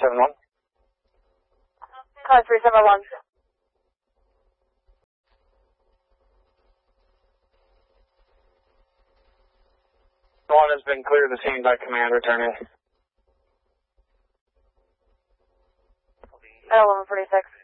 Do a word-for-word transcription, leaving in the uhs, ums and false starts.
seven one. Code three seven one. One has been cleared of the scene by command, returning. At eleven forty-six.